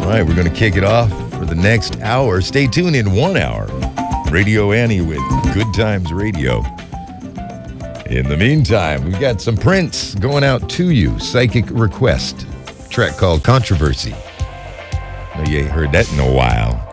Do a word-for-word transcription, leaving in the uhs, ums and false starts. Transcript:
right, we're going to kick it off for the next hour. Stay tuned in one hour. Radio Annie with Good Times Radio. In the meantime, we've got some Prince going out to you. Psychic Request. Track called Controversy. Know you ain't heard that in a while.